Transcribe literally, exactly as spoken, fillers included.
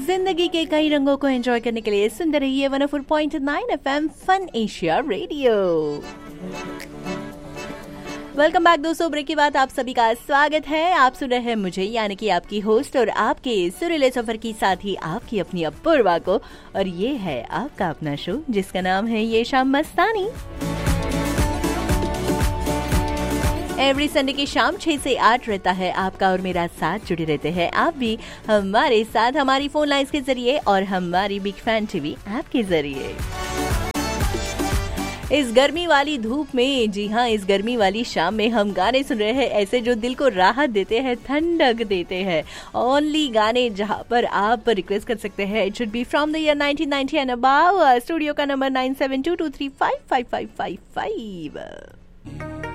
जिंदगी के कई रंगों को एंजॉय करने के लिए सुनते रहिए one O four point nine FM fun Asia radio. Welcome back दोस्तों, ब्रेक के बाद आप सभी का स्वागत है। आप सुन रहे हैं मुझे यानी कि आपकी होस्ट और आपके सुरीले सफर की साथ ही आपकी अपनी अपूर्वा को, और ये है आपका अपना शो जिसका नाम है ये शाम मस्तानी। एवरी संडे की शाम छह से आठ रहता है आपका और मेरा साथ, जुड़े रहते हैं आप भी हमारे साथ हमारी फोन लाइंस के जरिए और हमारी बिग फैन टीवी ऐप के जरिए। इस गर्मी वाली धूप में, जी हाँ, इस गर्मी वाली शाम में हम गाने सुन रहे हैं ऐसे जो दिल को राहत देते हैं, ठंडक देते हैं। ओनली गाने जहाँ पर आप रिक्वेस्ट कर सकते हैं। It should be from the year nineteen ninety and above. Studio का number nine seven to to three five five five five five.